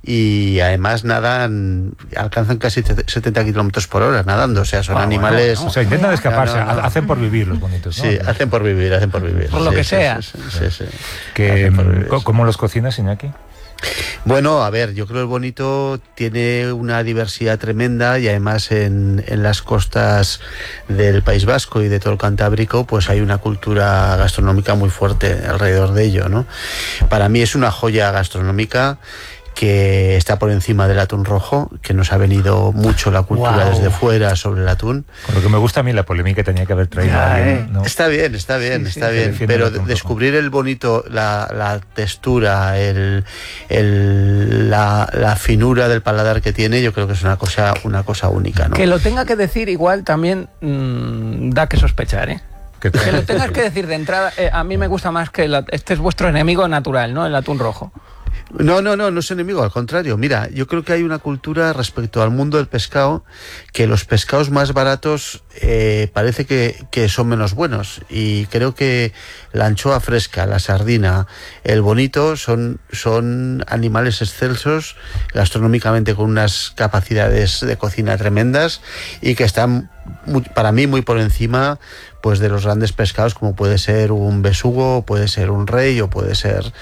y además nadan, alcanzan casi 70 kilómetros por hora nadando, o sea, son animales... O sea, intentan escaparse, hacen por vivir los bonitos, ¿no? Sí, hacen por vivir. Por lo que sea. Sí. ¿Cómo los cocinas, Iñaki? Bueno, a ver, yo creo que el bonito tiene una diversidad tremenda y además en las costas del País Vasco y de todo el Cantábrico pues hay una cultura gastronómica muy fuerte alrededor de ello, ¿no? Para mí es una joya gastronómica que está por encima del atún rojo, que nos ha venido mucho la cultura desde fuera sobre el atún. Con lo que me gusta a mí la polémica que tenía que haber traído alguien, ¿no? Está bien, pero descubrir el bonito, la textura, la finura del paladar que tiene, yo creo que es una cosa única, ¿no? Que lo tenga que decir igual también da que sospechar, ¿eh? Que lo tengas que decir de entrada, a mí me gusta más que este es vuestro enemigo natural, ¿no? El atún rojo. No es enemigo, al contrario. Mira, yo creo que hay una cultura respecto al mundo del pescado, que los pescados más baratos parece que son menos buenos, y creo que la anchoa fresca, la sardina, el bonito son animales excelsos gastronómicamente, con unas capacidades de cocina tremendas y que están para mí muy por encima pues de los grandes pescados, como puede ser un besugo, puede ser un rey, o puede ser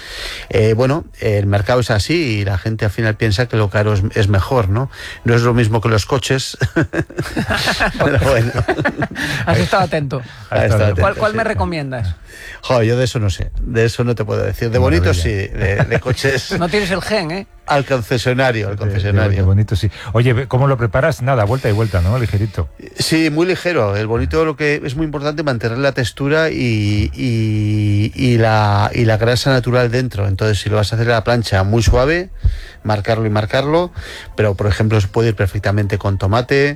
el mercado es así y la gente al final piensa que lo caro es mejor, ¿no? No es lo mismo que los coches. Pero bueno. Has estado atento. ¿Cuál me recomiendas? Joder, yo de eso no sé, de eso no te puedo decir. De bonitos sí, de coches. No tienes el gen, ¿eh? Al concesionario. De bonito, sí. Oye, ¿cómo lo preparas? Nada, vuelta y vuelta, ¿no? Ligerito. Sí, muy ligero. El bonito, lo que es muy importante, mantener la textura y la grasa natural dentro. Entonces, si lo vas a hacer a la plancha muy suave, marcarlo, pero por ejemplo se puede ir perfectamente con tomate,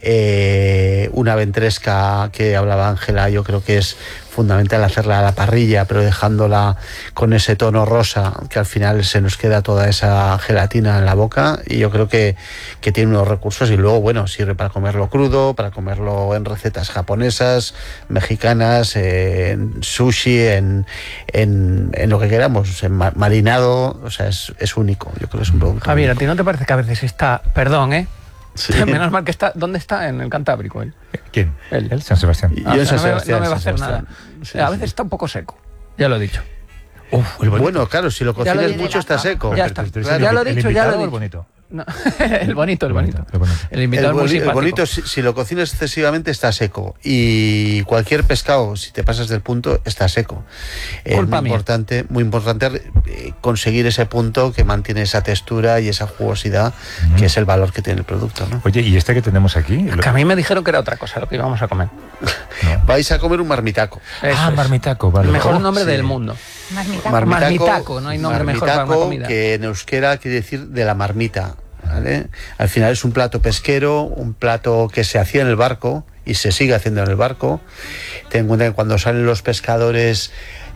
una ventresca que hablaba Ángela, yo creo que es fundamental hacerla a la parrilla, pero dejándola con ese tono rosa, que al final se nos queda toda esa gelatina en la boca, y yo creo que tiene unos recursos, y luego bueno, sirve para comerlo crudo, para comerlo en recetas japonesas, mexicanas, en sushi, en lo que queramos, en marinado, o sea, es único. Yo creo que es un producto. Javier, ¿a ti no te parece que a veces está, perdón, sí. Menos mal que está, ¿dónde está? En el Cantábrico, él. ¿Quién? Él. San Sebastián. Yo en San Sebastián. No me va a hacer nada. Sí, a veces está un un seco, ya lo he dicho. Bueno, claro, si lo cocinas mucho está seco. Ya está. Ya lo he dicho, ya lo he dicho. Bonito. No, el bonito. El invitado muy simpático. El bonito, si lo cocinas excesivamente, está seco. Y cualquier pescado, si te pasas del punto, está seco. Es muy importante conseguir ese punto que mantiene esa textura y esa jugosidad, que es el valor que tiene el producto, ¿no? Oye, ¿y este que tenemos aquí? Que a mí me dijeron que era otra cosa lo que íbamos a comer. No. Vais a comer un marmitaco. Marmitaco, vale. El mejor nombre del mundo. Marmitaco, no hay nombre mejor para una comida. Que en euskera quiere decir de la marmita, ¿vale? Al final es un plato pesquero, un plato que se hacía en el barco y se sigue haciendo en el barco. Ten en cuenta que cuando salen los pescadores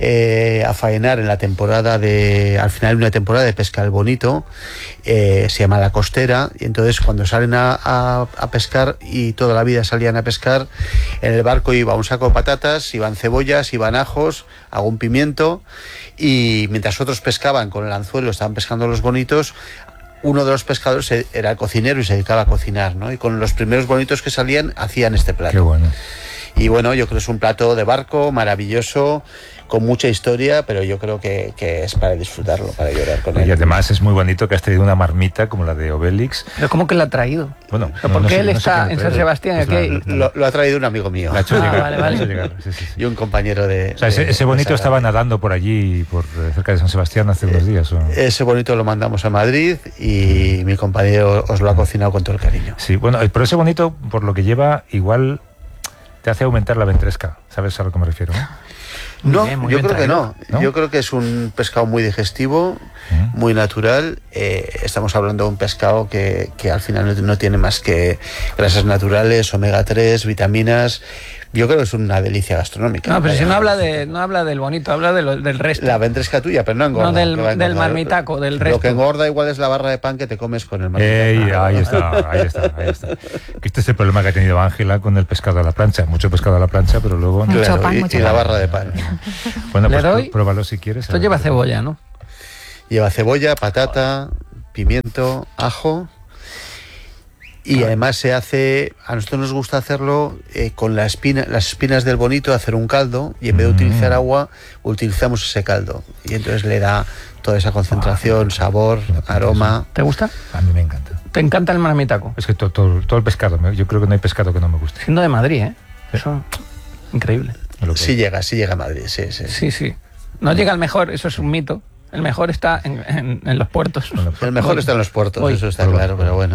a faenar en la temporada al final de una temporada de pesca del bonito, se llama la costera, y entonces cuando salen a pescar, y toda la vida salían a pescar, en el barco iba un saco de patatas, iban cebollas, iban ajos, algún pimiento, y mientras otros pescaban con el anzuelo, estaban pescando los bonitos, uno de los pescadores era el cocinero y se dedicaba a cocinar, ¿no? Y con los primeros bonitos que salían hacían este plato. Qué bueno. Y bueno, yo creo que es un plato de barco maravilloso, con mucha historia, pero yo creo que es para disfrutarlo, para llorar con él. Y además es muy bonito que has traído una marmita como la de Obélix. ¿Pero cómo que la ha traído? Bueno, porque él está en San Sebastián. Pues lo ha traído un amigo mío. La ha hecho llegar. Vale. Sí. Y un compañero de... O sea, ese bonito estaba nadando por allí, cerca de San Sebastián, hace unos días. ¿O? Ese bonito lo mandamos a Madrid y mi compañero os lo ha cocinado con todo el cariño. Sí, bueno, pero ese bonito, por lo que lleva, igual te hace aumentar la ventresca. ¿Sabes a lo que me refiero? No, yo creo que no. Yo creo que es un pescado muy digestivo, muy natural. Estamos hablando de un pescado que al final no tiene más que grasas naturales, omega 3, vitaminas. Yo creo que es una delicia gastronómica. No, pero si no habla del bonito, habla del resto. La ventresca tuya, pero no engorda. No, del marmitaco, del resto. Lo que engorda igual es la barra de pan que te comes con el marmitaco. Ahí está. Que este es el problema que ha tenido Ángela con el pescado a la plancha. Mucho pescado a la plancha, pero luego... Mucho pan, y la barra de pan. Bueno, pues pruébalo si quieres. Esto lleva cebolla, ¿no? Lleva cebolla, patata, pimiento, ajo. Y además se hace, a nosotros nos gusta hacerlo con las espinas del bonito, hacer un caldo, y en vez de utilizar agua, utilizamos ese caldo. Y entonces le da toda esa concentración, sabor, aroma. ¿Te gusta? A mí me encanta. ¿Te encanta el marmitaco? Es que todo el pescado, yo creo que no hay pescado que no me guste. Siendo de Madrid, ¿eh? Eso, increíble. Sí llega a Madrid, sí. Sí. No llega al mejor, eso es un mito. El mejor está en los puertos. El mejor está en los puertos, eso está claro, pero bueno.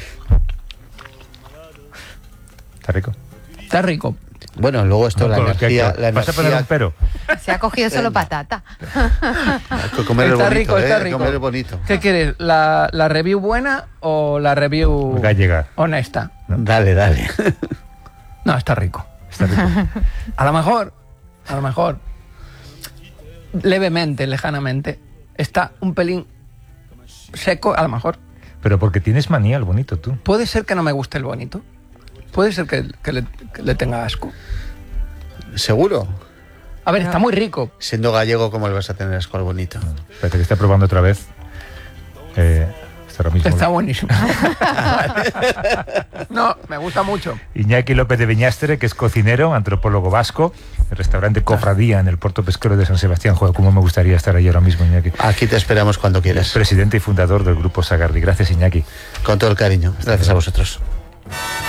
Está rico. Está rico. Bueno, luego esto, la energía... ¿Vas a poner un pero? Se ha cogido solo patata. Comer el Está bonito, rico, está rico. comer el bonito. ¿Qué quieres? ¿La review buena o la review gallega? Honesta. ¿No? Dale. No, está rico. Está rico. A lo mejor, levemente, lejanamente, está un pelín seco, a lo mejor. Pero porque tienes manía al bonito, tú. Puede ser que no me guste el bonito. Puede ser que le tenga asco. ¿Seguro? A ver, está muy rico. Siendo gallego, ¿cómo le vas a tener asco al bonito? Espérate que está probando otra vez. Está ahora mismo. Está buenísimo. No, me gusta mucho. Iñaki López de Beñastere, que es cocinero, antropólogo vasco, el restaurante Cofradía en el puerto pesquero de San Sebastián. Joder, cómo me gustaría estar ahí ahora mismo, Iñaki. Aquí te esperamos cuando quieras. Presidente y fundador del Grupo Sagardi. Gracias, Iñaki. Con todo el cariño. Gracias a vosotros.